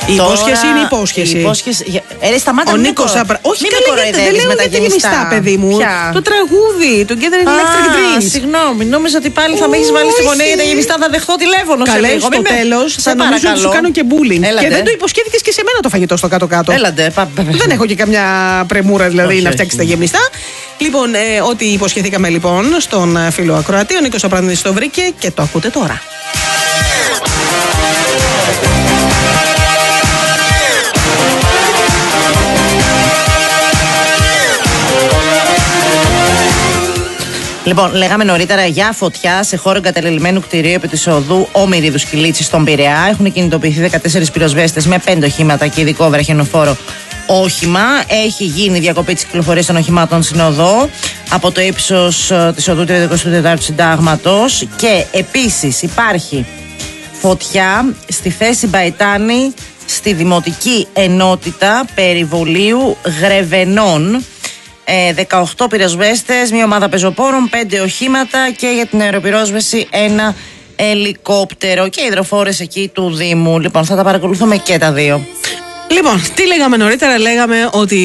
Η υπόσχεση είναι υπόσχεση. Σταμάτα. Ο Νίκος όχι, δεν λέω για τα γεμιστά, παιδί μου. Το τραγούδι, το Gathering Electric Dreams. Συγγνώμη, νόμιζα ότι πάλι θα με έχεις βάλει στη γωνία για τα γεμιστά. Θα δεχτώ τηλέφωνο. Καλέ, στο τέλος θα νομίζω ότι σου κάνω και bullying. Και δεν το υποσχέθηκες και σε μένα το φαγητό στο κάτω-κάτω. Δεν έχω και καμιά πρεμούρα δηλαδή να φτιάξει τα γεμιστά. Λοιπόν, ό,τι υποσχεθήκαμε λοιπόν στον φίλο ακροατή, ο Νίκος Απρανδής το βρήκε και το ακούτε τώρα. Λοιπόν, λέγαμε νωρίτερα για φωτιά σε χώρο εγκαταλελειμμένου κτηρίου επί της οδού Όμηριδου Σκυλίτσης στον Πειραιά. Έχουν κινητοποιηθεί 14 πυροσβέστες με 5 οχήματα και ειδικό βραχιονοφόρο όχημα. Έχει γίνει διακοπή της κυκλοφορίας των οχημάτων στην οδό από το ύψος της οδού 34ου Συντάγματος. Και επίσης υπάρχει φωτιά στη θέση Μπαϊτάνη στη Δημοτική Ενότητα Περιβολίου Γρεβενών. 18 πυροσβέστες, μια ομάδα πεζοπόρων, 5 οχήματα και για την αεροπυρόσβεση ένα ελικόπτερο και υδροφόρες εκεί του Δήμου. Λοιπόν, θα τα παρακολουθούμε και τα δύο. Λοιπόν, τι λέγαμε νωρίτερα, λέγαμε ότι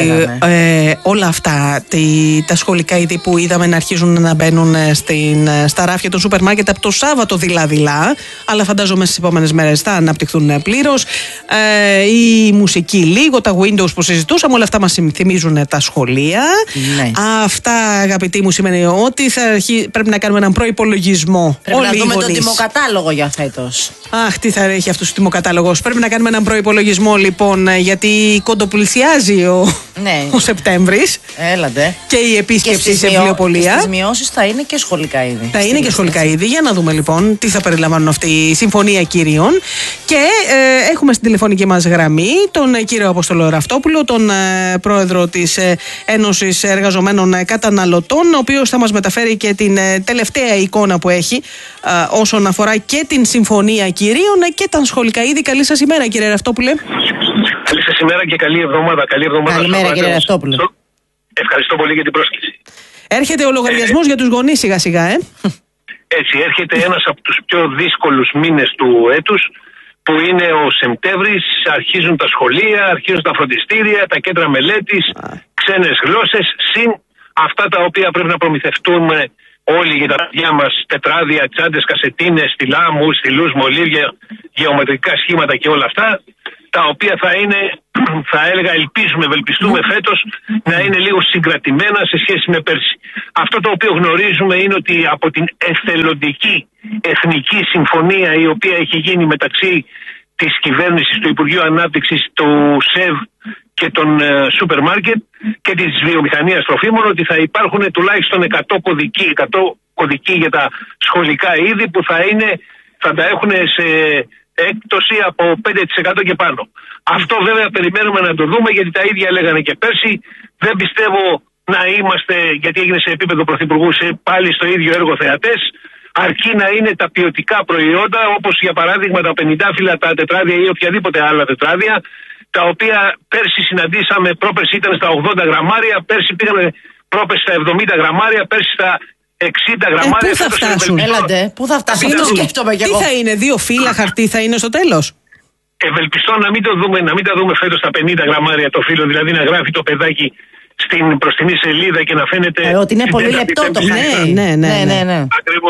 όλα αυτά τα σχολικά είδη που είδαμε να αρχίζουν να μπαίνουν στα ράφια των σούπερ μάρκετ από το Σάββατο δειλά-δειλά, αλλά φαντάζομαι στις επόμενες μέρες θα αναπτυχθούν πλήρως. Η μουσική λίγο, τα Windows που συζητούσαμε, όλα αυτά μας θυμίζουν τα σχολεία. Ναι. Αυτά, αγαπητοί μου, σημαίνει ότι πρέπει να κάνουμε έναν προϋπολογισμό. Πρέπει να δούμε τον τιμοκατάλογο για φέτος. Αχ, τι θα έχει αυτός ο τιμοκατάλογος. Πρέπει να κάνουμε έναν προϋπολογισμό, λοιπόν, γιατί κοντοπλησιάζει ο Σεπτέμβρης. Έλατε. Και η επίσκεψη σε βιβλιοπωλεία. Στις μειώσεις θα είναι και σχολικά είδη. Θα είναι και σχολικά είδη. Για να δούμε λοιπόν τι θα περιλαμβάνουν αυτή η συμφωνία κυρίων. Και έχουμε στην τηλεφωνική μας γραμμή τον κύριο Αποστολό Ραυτόπουλο, τον πρόεδρο της Ένωσης Εργαζομένων Καταναλωτών, ο οποίος θα μας μεταφέρει και την τελευταία εικόνα που έχει όσον αφορά και την συμφωνία κυρίων και τα σχολικά είδη. Καλή σας ημέρα, κύριε Ραυτόπουλε. Καλή σας ημέρα και καλή εβδομάδα. Καλημέρα, κύριε Ραυτόπουλε. Ευχαριστώ πολύ για την πρόσκληση. Έρχεται ο λογαριασμός για τους γονείς σιγά-σιγά, Έτσι, έρχεται ένας από τους πιο δύσκολους μήνες του έτους, που είναι ο Σεπτέμβρης. Αρχίζουν τα σχολεία, αρχίζουν τα φροντιστήρια, τα κέντρα μελέτης, ξένες γλώσσες, συν αυτά τα οποία πρέπει να προμηθευτούμε όλοι για τα παιδιά μας: τετράδια, τσάντες, κασετίνες, στυλά, στυλούς, μολύβια, γεωμετρικά σχήματα και όλα αυτά, τα οποία θα είναι, θα έλεγα, ευελπιστούμε φέτος να είναι λίγο συγκρατημένα σε σχέση με πέρσι. Αυτό το οποίο γνωρίζουμε είναι ότι από την εθελοντική εθνική συμφωνία η οποία έχει γίνει μεταξύ της κυβέρνησης, του Υπουργείου Ανάπτυξης, του ΣΕΒ και των σούπερ μάρκετ και της βιομηχανίας τροφίμων, ότι θα υπάρχουν τουλάχιστον 100 κωδικοί για τα σχολικά είδη που θα τα έχουν σε έκπτωση από 5% και πάνω. Αυτό βέβαια περιμένουμε να το δούμε, γιατί τα ίδια λέγανε και πέρσι. Δεν πιστεύω να είμαστε, γιατί έγινε σε επίπεδο πρωθυπουργού, πάλι στο ίδιο έργο θεατές, αρκεί να είναι τα ποιοτικά προϊόντα, όπως για παράδειγμα τα 50 τα τετράδια ή οποιαδήποτε άλλα τετράδια, τα οποία πέρσι συναντήσαμε, πρόπερσι ήταν στα 80 γραμμάρια, πέρσι πήγαμε πρόπερσι στα 70 γραμμάρια, πέρσι στα 60 γραμμάρια. Πού θα φτάσουν? Έλατε, πού θα φτάσουν? Το σκέφτομαι κι εγώ. Τι θα είναι, 2 φύλλα χαρτί θα είναι στο τέλος? Ευελπιστώ να μην τα δούμε φέτος στα 50 γραμμάρια το φύλλο, δηλαδή να γράφει το παιδάκι στην μπροστινή σελίδα και να φαίνεται ότι είναι πολύ λεπτό το χαρτί. Ναι.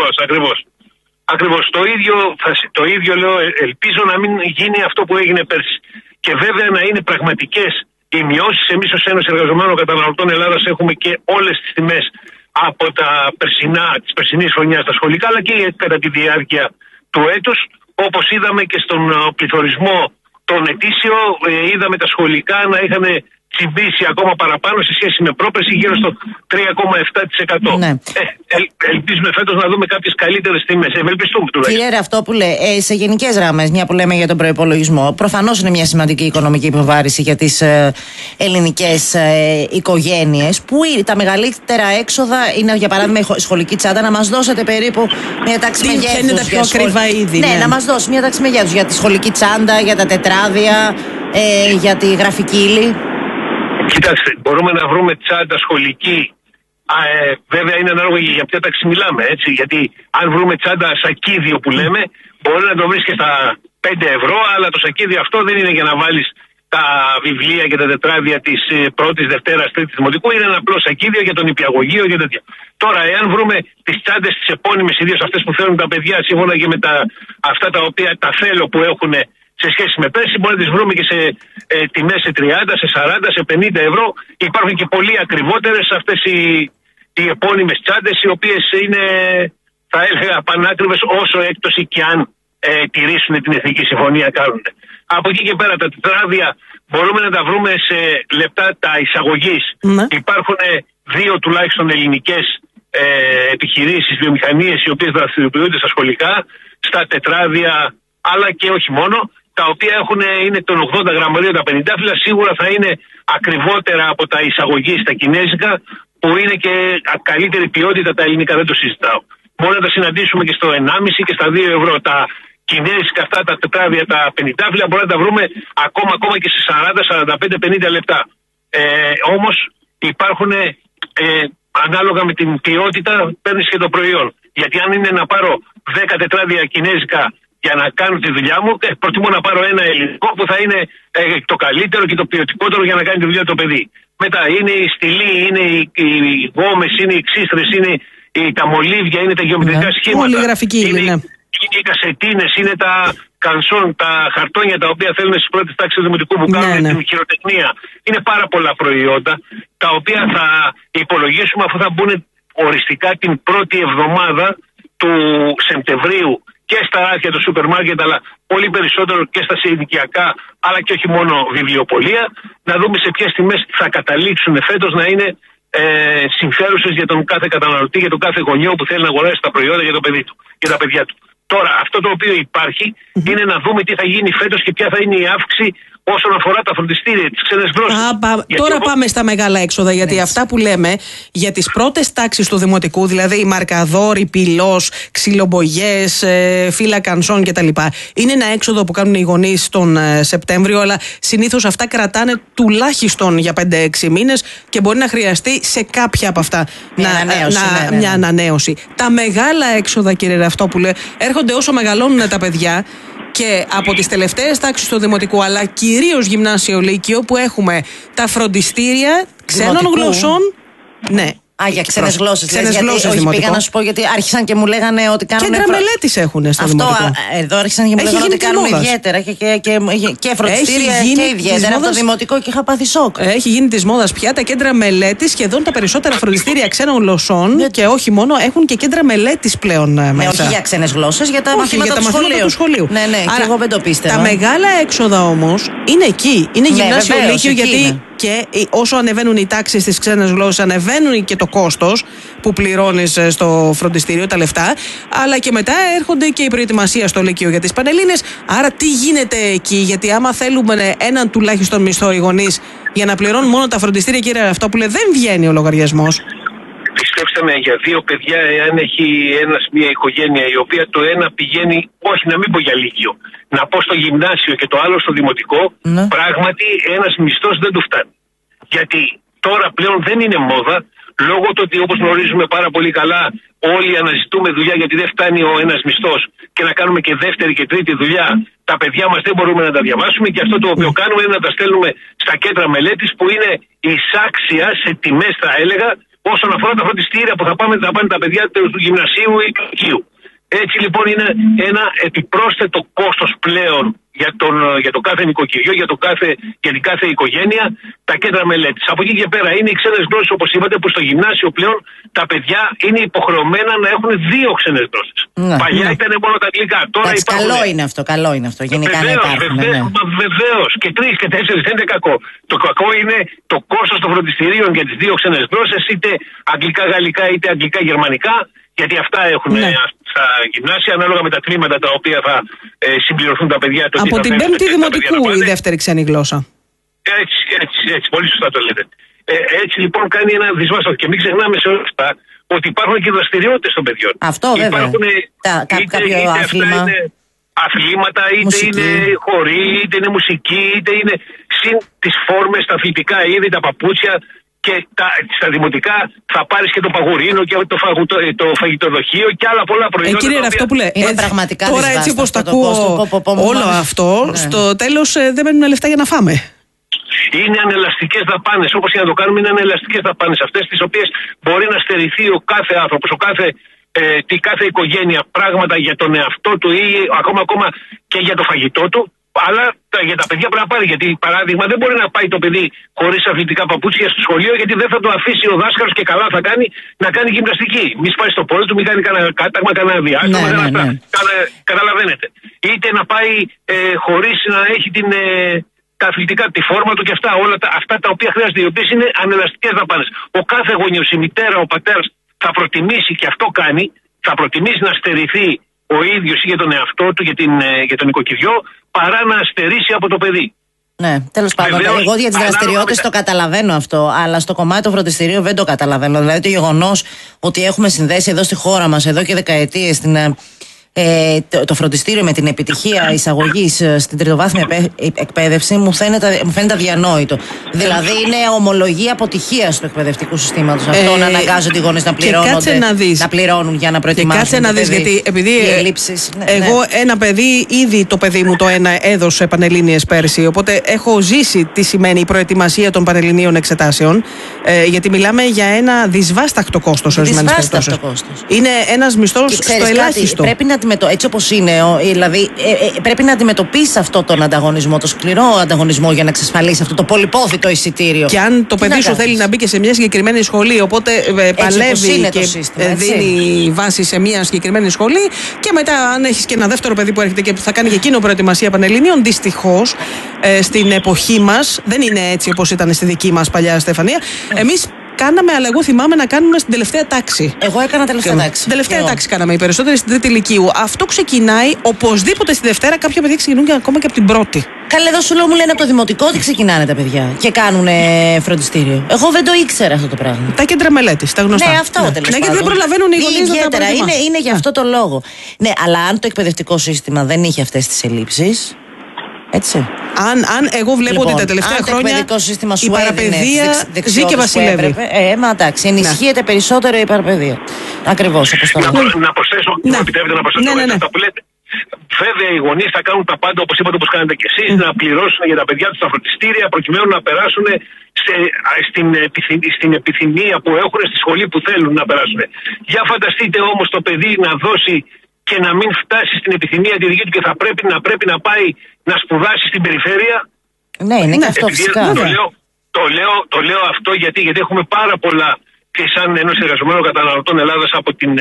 Ακριβώς. Το ίδιο λέω, ελπίζω να μην γίνει αυτό που έγινε πέρσι. Και βέβαια να είναι πραγματικές οι μειώσεις. Εμείς ως Ένωση Εργαζομένων Καταναλωτών Ελλάδας έχουμε και όλες τις τιμές από της περσινής χρονιάς στα σχολικά, αλλά και κατά τη διάρκεια του έτους. Όπως είδαμε και στον πληθωρισμό τον ετήσιο, είδαμε τα σχολικά να είχαν τσιμπήσει ακόμα παραπάνω σε σχέση με πρόπερση, γύρω στο 3,7%. Ναι. Ελπίζουμε φέτος να δούμε κάποιες καλύτερες τιμές. Ευελπιστούμε τουλάχιστον. Κύριε Ραυτόπουλε, σε γενικές γραμμές, μια που λέμε για τον προϋπολογισμό, προφανώς είναι μια σημαντική οικονομική επιβάρηση για τις ελληνικές οικογένειες, που τα μεγαλύτερα έξοδα είναι, για παράδειγμα, η σχολική τσάντα. Να μας δώσετε περίπου μια τάξη μεγέθους. Ποια είναι τα πιο ακριβά είδη? Ναι, να μας δώσει μια τάξη μεγέθους για τη σχολική τσάντα, για τα τετράδια, για τη γραφική ύλη. Κοιτάξτε, μπορούμε να βρούμε τσάντα σχολική. Βέβαια είναι ανάλογα για ποια τάξη μιλάμε, έτσι. Γιατί αν βρούμε τσάντα σακίδιο που λέμε, μπορεί να το βρεις και στα €5, αλλά το σακίδι αυτό δεν είναι για να βάλεις τα βιβλία και τα τετράδια της πρώτης, δευτέρας, τρίτης δημοτικού. Είναι ένα απλό σακίδιο για τον νηπιαγωγείο και τέτοια. Τώρα, εάν βρούμε τις τσάντες τις επώνυμες, ιδίως αυτές που φέρνουν τα παιδιά σύμφωνα και με αυτά τα οποία τα θέλω που έχουν σε σχέση με πέρσι, μπορεί να τις βρούμε και σε τιμές σε 30, σε 40, σε €50. Υπάρχουν και πολύ ακριβότερες αυτές οι επώνυμες τσάντες, οι οποίες είναι, θα έλεγα, πανάκριβες όσο έκπτωση και αν τηρήσουν την Εθνική Συμφωνία κάνουν. Από εκεί και πέρα τα τετράδια μπορούμε να τα βρούμε σε λεπτά τα εισαγωγής. Υπάρχουν 2 τουλάχιστον ελληνικές επιχειρήσεις, βιομηχανίες, οι οποίες δραστηριοποιούνται στα σχολικά, στα τετράδια, αλλά και όχι μόνο, τα οποία είναι των 80 γραμμαρίων τα 50 φύλλα, σίγουρα θα είναι ακριβότερα από τα εισαγωγή στα κινέζικα, που είναι και καλύτερη ποιότητα. Τα ελληνικά δεν το συζητάω. Μπορεί να τα συναντήσουμε και στο 1,5 και στα €2. Τα κινέζικα αυτά τα τετράδια, τα 50 φύλλα, μπορεί να τα βρούμε ακόμα και σε 40, 45, 50 λεπτά. Όμως υπάρχουν, ανάλογα με την ποιότητα, παίρνεις και το προϊόν. Γιατί αν είναι να πάρω 10 τετράδια κινέζικα για να κάνω τη δουλειά μου, προτιμώ να πάρω ένα ελληνικό που θα είναι το καλύτερο και το ποιοτικότερο για να κάνει τη δουλειά το παιδί. Μετά είναι η στυλή, είναι οι γόμες, είναι οι ξύστρες, είναι τα μολύβια, είναι τα γεωμετρικά σχήματα. Πολυγραφική είναι. Είναι οι κασετίνες, είναι τα κανσόν, τα χαρτόνια τα οποία θέλουν στις πρώτες τάξεις του δημοτικού που κάνουν την χειροτεχνία. Είναι πάρα πολλά προϊόντα τα οποία θα υπολογίσουμε αφού θα μπουν οριστικά την πρώτη εβδομάδα του Σεπτεμβρίου και στα άρχια του σούπερ μάρκετ, αλλά πολύ περισσότερο και στα συνοικιακά, αλλά και όχι μόνο βιβλιοπωλεία. Να δούμε σε ποιες τιμές θα καταλήξουν φέτος να είναι συμφέρουσες για τον κάθε καταναλωτή, για τον κάθε γονιό που θέλει να αγοράσει τα προϊόντα για το παιδί του και τα παιδιά του. Τώρα, αυτό το οποίο υπάρχει είναι να δούμε τι θα γίνει φέτος και ποια θα είναι η αύξηση όσον αφορά τα φροντιστήρια, τις ξένες γλώσσες. Τώρα πάμε στα μεγάλα έξοδα, γιατί αυτά που λέμε για τις πρώτες τάξεις του δημοτικού, δηλαδή μαρκαδόροι, πυλός, ξυλομπογιές, φύλλα κανσόν κτλ. Είναι ένα έξοδο που κάνουν οι γονείς τον Σεπτέμβριο, αλλά συνήθως αυτά κρατάνε τουλάχιστον για 5-6 μήνες και μπορεί να χρειαστεί σε κάποια από αυτά μια ανανέωση. Τα μεγάλα έξοδα, κύριε Ραφτόπουλε, έρχονται όσο μεγαλώνουν τα παιδιά. Και από τις τελευταίες τάξεις του δημοτικού, αλλά κυρίως γυμνάσιο λύκειο, που έχουμε τα φροντιστήρια ξένων γλωσσών. Ναι. Για ξένες γλώσσες. Όχι, πήγα να σου πω, γιατί άρχισαν και μου λέγανε ότι κάνουν. Κέντρα μελέτης έχουν στο δημοτικό. Εδώ άρχισαν και μου λέγανε ότι κάνουν ιδιαίτερα και φροντιστήρια και ιδιαίτερα από το δημοτικό και είχα πάθει σοκ. Έχει γίνει της μόδας πια τα κέντρα μελέτης. Σχεδόν τα περισσότερα φροντιστήρια ξένων γλωσσών και όχι μόνο έχουν και κέντρα μελέτης πλέον μέσα. Όχι για ξένες γλώσσες, για τα μαθήματα του σχολείου. Ναι, και εγώ δεν το πίστευα. Τα μεγάλα έξοδα όμως είναι εκεί. Είναι γυμνάσιο λύκειο, γιατί. Και όσο ανεβαίνουν οι τάξεις στις ξένες γλώσσες, ανεβαίνουν και το κόστος που πληρώνεις στο φροντιστήριο, τα λεφτά. Αλλά και μετά έρχονται και η προετοιμασία στο Λύκειο για τις Πανελλήνες. Άρα τι γίνεται εκεί, γιατί άμα θέλουμε έναν τουλάχιστον μισθό οι γονείς για να πληρώνουν μόνο τα φροντιστήρια, κύριε Ραφτόπουλε, δεν βγαίνει ο λογαριασμός. Πιστέψτε με, για 2 παιδιά, εάν έχει μια οικογένεια η οποία το ένα πηγαίνει, όχι να μην πω για λύκειο, να πω στο γυμνάσιο και το άλλο στο δημοτικό, πράγματι ένας μισθός δεν του φτάνει. Γιατί τώρα πλέον δεν είναι μόδα, λόγω του ότι, όπως γνωρίζουμε πάρα πολύ καλά, όλοι αναζητούμε δουλειά, γιατί δεν φτάνει ο ένας μισθός και να κάνουμε και δεύτερη και τρίτη δουλειά. Τα παιδιά μας δεν μπορούμε να τα διαβάσουμε και αυτό το οποίο κάνουμε είναι να τα στέλνουμε στα κέντρα μελέτης, που είναι εισάξια σε τιμές, θα έλεγα, όσον αφορά τα φροντιστήρια που θα πάνε τα παιδιά του γυμνασίου ή του λυκείου. Έτσι λοιπόν είναι ένα επιπρόσθετο κόστος πλέον για το κάθε νοικοκυριό, για την κάθε οικογένεια, τα κέντρα μελέτης. Από εκεί και πέρα είναι οι ξένες γλώσσες, όπως είπατε, που στο γυμνάσιο πλέον τα παιδιά είναι υποχρεωμένα να έχουν 2 ξένες γλώσσες. Παλιά ήταν μόνο τα αγγλικά. Τώρα υπάρχουν. Καλό είναι αυτό. Γενικά να υπάρχουν. Βεβαίως. Και 3 και 4 δεν είναι κακό. Το κακό είναι το κόστος των φροντιστηρίων για τις 2 ξένες γλώσσες, είτε αγγλικά-γαλλικά είτε αγγλικά-γερμανικά. Γιατί αυτά έχουν στα γυμνάσια, ανάλογα με τα τμήματα τα οποία θα συμπληρωθούν τα παιδιά. Από την 5η δημοτικού η δεύτερη ξένη γλώσσα. Έτσι, πολύ σωστά το λέτε. Έτσι λοιπόν κάνει ένα δυσβάστατο. Και μην ξεχνάμε σε όλα αυτά ότι υπάρχουν και δραστηριότητες των παιδιών. Αυτό βέβαια. Υπάρχουν κάποιο άθλημα. Αθλήματα, είτε μουσική. Είναι χοροί, είτε είναι μουσική, είτε είναι συν τις φόρμες, τα αθλητικά είδη, τα παπούτσια και στα δημοτικά θα πάρεις και το παγουρίνο και το φαγητοδοχείο και άλλα πολλά προϊόντα. Κύριε Ραφτόπουλε, είναι πραγματικά τώρα έτσι όπως τα ακούω όλο αυτό, στο τέλος δεν μένουν λεφτά για να φάμε. Είναι ανελαστικές δαπάνες, όπως και να το κάνουμε, είναι ανελαστικές δαπάνες. Αυτές τις οποίες μπορεί να στερηθεί ο κάθε άνθρωπος, κάθε οικογένεια πράγματα για τον εαυτό του ή ακόμα και για το φαγητό του. Αλλά για τα παιδιά πρέπει να πάρει. Γιατί, παράδειγμα, δεν μπορεί να πάει το παιδί χωρίς αθλητικά παπούτσια στο σχολείο, γιατί δεν θα το αφήσει ο δάσκαλος και καλά θα κάνει να κάνει γυμναστική. Μη σπάει στο πόδι του, μην κάνει κανένα κάταγμα, κανένα διάστημα. Καταλαβαίνετε. Είτε να πάει χωρίς να έχει τα αθλητικά, τη φόρμα του και αυτά. Όλα αυτά τα οποία χρειάζεται, οι οποίες είναι ανελαστικές δαπάνες. Ο κάθε γονιός, η μητέρα, ο πατέρας θα προτιμήσει, και αυτό κάνει, θα προτιμήσει να στερηθεί ο ίδιος ή για τον εαυτό του, για τον οικοκυριό, παρά να στερήσει από το παιδί. Ναι, τέλος πάντων. Εγώ για τις δραστηριότητες το καταλαβαίνω αυτό, αλλά στο κομμάτι του φροντιστηρίου δεν το καταλαβαίνω. Δηλαδή το γεγονός ότι έχουμε συνδέσει εδώ στη χώρα μας εδώ και δεκαετίες το φροντιστήριο με την επιτυχία εισαγωγής στην τριτοβάθμια εκπαίδευση μου φαίνεται αδιανόητο. Δηλαδή είναι ομολογία αποτυχίας του εκπαιδευτικού συστήματος αυτό, να αναγκάζονται οι γονείς να πληρώνουν για να προετοιμάσουν. Και κάτσε να δεις, γιατί επειδή εγώ ένα παιδί, ήδη το παιδί μου το ένα έδωσε πανελλήνιες πέρσι, οπότε έχω ζήσει τι σημαίνει η προετοιμασία των πανελληνίων εξετάσεων, γιατί μιλάμε για ένα δυσβάσταχτο κόστος σε ορισμένες περιπτώσεις. Είναι ένας μισθός στο ελάχιστο. Έτσι όπως είναι, δηλαδή πρέπει να αντιμετωπίσεις αυτό τον ανταγωνισμό, το σκληρό ανταγωνισμό, για να εξασφαλίσει αυτό το πολυπόθητο εισιτήριο. Και αν το παιδί σου θέλει να μπει και σε μια συγκεκριμένη σχολή, οπότε παλεύει και σύστημα, δίνει βάση σε μια συγκεκριμένη σχολή, και μετά, αν έχεις και ένα δεύτερο παιδί που έρχεται και θα κάνει και εκείνο προετοιμασία πανελληνίων, δυστυχώς στην εποχή μας δεν είναι έτσι όπως ήταν στη δική μας παλιά Στεφανία. Εμείς κάναμε, αλλά εγώ θυμάμαι να κάνουμε στην τελευταία τάξη. Εγώ έκανα τελευταία τάξη. Τελευταία τάξη κάναμε οι περισσότεροι στην τρίτη ηλικίου. Αυτό ξεκινάει οπωσδήποτε στη Δευτέρα. Κάποια παιδιά ξεκινούν και ακόμα και από την πρώτη. Καλέ, εδώ σου λέω, μου λένε από το δημοτικό ότι ξεκινάνε τα παιδιά και κάνουν φροντιστήριο. Εγώ δεν το ήξερα αυτό το πράγμα. Τα κέντρα μελέτης, τα γνωστά. Ναι, αυτό τέλος πάντων. Γιατί δεν προλαβαίνουν οι γονείς να τα προετοιμάσουν. Είναι για αυτό το λόγο. Ναι, αλλά αν το εκπαιδευτικό σύστημα δεν είχε αυτές τις ελλείψεις. Έτσι. Αν εγώ βλέπω ότι τα τελευταία χρόνια η παραπαιδεία ζει και βασιλεύει. Μα εντάξει, ενισχύεται περισσότερο η παραπαιδεία. Ακριβώς όπως το λέμε. Να προσθέσω, μου επιτρέπετε να προσθέσω αυτά που λέτε. Βέβαια, οι γονείς θα κάνουν τα πάντα, όπως είπατε, όπως κάνετε και εσείς, να πληρώσουν για τα παιδιά τους τα φροντιστήρια, προκειμένου να περάσουν στην επιθυμία που έχουν, στη σχολή που θέλουν να περάσουν. Για φανταστείτε όμως το παιδί να δώσει και να μην φτάσει στην επιθυμία τη δική του και θα πρέπει να πάει να σπουδάσει στην περιφέρεια. Ναι, είναι και αυτό φυσικά. Το λέω αυτό γιατί έχουμε πάρα πολλά, και σαν Ένωση Εργαζομένων Καταναλωτών Ελλάδας,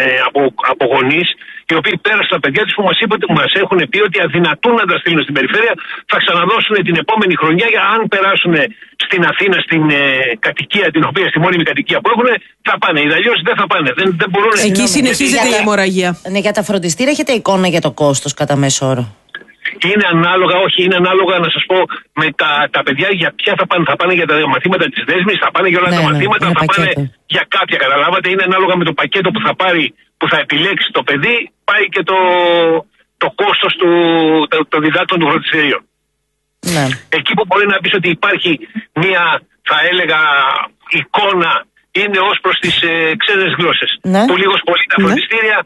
από γονείς, οι οποίοι πέρασαν τα παιδιά τους, που μας έχουν πει ότι αδυνατούν να τα στείλουν στην περιφέρεια, θα ξαναδώσουν την επόμενη χρονιά, για αν περάσουν στην Αθήνα, στην κατοικία, στη μόνιμη κατοικία που έχουν, θα πάνε. Αλλιώς δεν θα πάνε. Δεν μπορούν. Εκεί συνεχίζεται η αιμορραγία. Ναι, για τα φροντιστήρια έχετε εικόνα για το κόστος κατά μέσο όρο? Είναι ανάλογα, να σας πω, με τα παιδιά για ποια θα πάνε. Θα πάνε για τα μαθήματα της δέσμης, θα πάνε για όλα τα μαθήματα, θα πάνε για κάποια, καταλάβατε. Είναι ανάλογα με το πακέτο που θα πάρει, που θα επιλέξει το παιδί, πάει και το κόστος των διδάκτων του φροντιστηρίων. Ναι. Εκεί που μπορεί να πεις ότι υπάρχει μια, θα έλεγα, εικόνα, είναι ως προς τις ξένες γλώσσες. Ναι. Που λίγος πολύ τα φροντιστήρια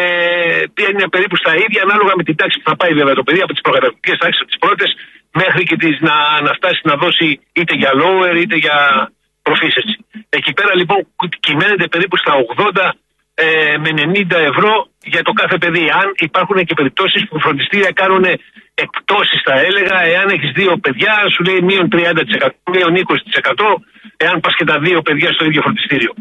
είναι περίπου στα ίδια, ανάλογα με την τάξη που θα πάει βέβαια το παιδί, από τις προκαταρκτικές τάξεις, από τις πρώτες, μέχρι και να φτάσει να δώσει είτε για lower είτε για proficiency. Εκεί πέρα λοιπόν κυμαίνεται περίπου στα 80 με 90 ευρώ για το κάθε παιδί. Αν υπάρχουν και περιπτώσεις που φροντιστήρια κάνουν εκπτώσεις, θα έλεγα, εάν έχεις 2 παιδιά, σου λέει μείον 30%, μείον 20%, εάν πας και τα 2 παιδιά στο ίδιο φροντιστήριο.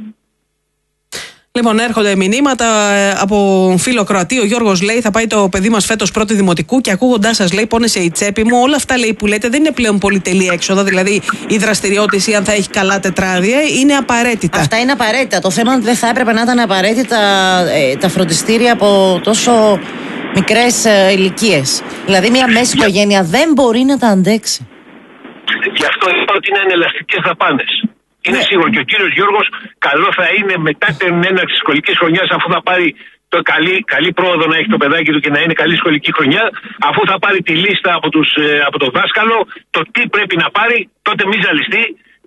Λοιπόν, έρχονται μηνύματα από φίλο Κροατή. Ο Γιώργος λέει: θα πάει το παιδί μας φέτος πρώτη δημοτικού και ακούγοντάς σας, λέει, πόνεσε η τσέπη μου. Όλα αυτά, λέει, που λέτε δεν είναι πλέον πολυτελή έξοδα. Δηλαδή η δραστηριότητα, αν θα έχει καλά τετράδια, είναι απαραίτητα. Αυτά είναι απαραίτητα. Το θέμα είναι ότι δεν θα έπρεπε να ήταν απαραίτητα τα φροντιστήρια από τόσο μικρές ηλικίες. Δηλαδή μια μέση οικογένεια δεν μπορεί να τα αντέξει. Γι' αυτό είπα ότι είναι ανελαστικές δαπάνες. Είναι σίγουρο και ο κύριος Γιώργος καλό θα είναι μετά την έναρξη της σχολικής χρονιάς, αφού θα πάρει το καλή πρόοδο να έχει το παιδάκι του και να είναι καλή σχολική χρονιά, αφού θα πάρει τη λίστα από το δάσκαλο, το τι πρέπει να πάρει, τότε μη ζαλιστεί,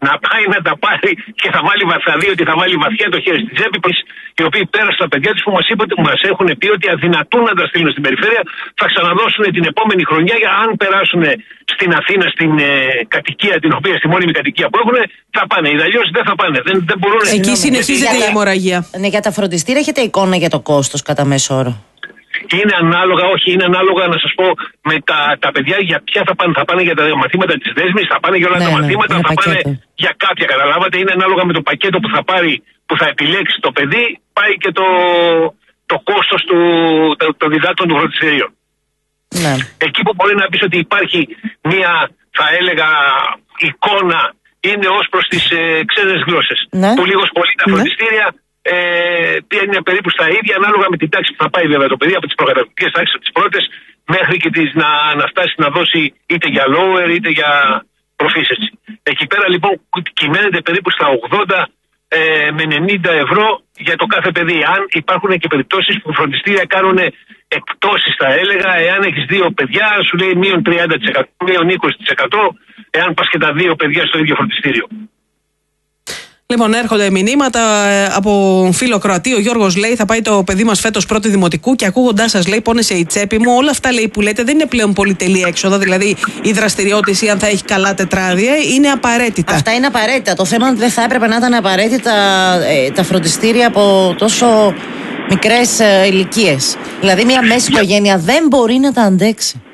να πάει να τα πάρει και θα δει ότι θα βάλει βαθιά το χέρι στην τσέπη, οι οποίοι πέρασαν τα παιδιά τους που μας έχουν πει ότι αδυνατούν να τα στείλουν στην περιφέρεια, θα ξαναδώσουν την επόμενη χρονιά για αν περάσουν στην Αθήνα, στην κατοικία, στη μόνιμη κατοικία που έχουν, θα πάνε. Αλλιώς δεν θα πάνε. Δεν μπορούν. Εκεί συνεχίζεται η αιμορραγία. Ναι, για τα φροντιστήρια έχετε εικόνα για το κόστος κατά μέσο όρο? Είναι ανάλογα να σας πω με τα παιδιά για ποια θα πάνε. Θα πάνε για τα μαθήματα της δέσμης, θα πάνε για όλα τα μαθήματα, θα πάνε για κάποια, καταλάβατε. Είναι ανάλογα με το πακέτο που θα πάρει, που θα επιλέξει το παιδί, πάει και το κόστος των διδάκτων του φροντιστηρίων. Ναι. Εκεί που μπορεί να πεις ότι υπάρχει μια, θα έλεγα, εικόνα, είναι ως προς τις ξένες γλώσσες. Ναι. Που λίγος πολύ τα φροντιστήρια είναι περίπου στα ίδια, ανάλογα με την τάξη που θα πάει βέβαια το παιδί, από τις προκαταρκτικές τάξεις, από τις πρώτες, μέχρι και να φτάσει να δώσει είτε για lower είτε για proficiency. Εκεί πέρα λοιπόν κυμαίνεται περίπου στα 80 με 90 ευρώ για το κάθε παιδί. Αν υπάρχουν και περιπτώσεις που φροντιστήρια κάνουν εκπτώσεις, θα έλεγα, εάν έχεις 2 παιδιά, σου λέει μείον 30%, μείον 20%, εάν πας και τα 2 παιδιά στο ίδιο φροντιστήριο. Λοιπόν, έρχονται μηνύματα από φίλο Κροατή. Ο Γιώργος λέει: θα πάει το παιδί μας φέτος πρώτη δημοτικού και ακούγοντάς σας, λέει, πόνεσε η τσέπη μου. Όλα αυτά, λέει, που λέτε δεν είναι πλέον πολυτελή έξοδα. Δηλαδή, η δραστηριότητα ή αν θα έχει καλά τετράδια είναι απαραίτητα. Αυτά είναι απαραίτητα. Το θέμα είναι ότι δεν θα έπρεπε να ήταν απαραίτητα τα φροντιστήρια από τόσο μικρές ηλικίες. Δηλαδή, μια μέση οικογένεια δεν μπορεί να τα αντέξει.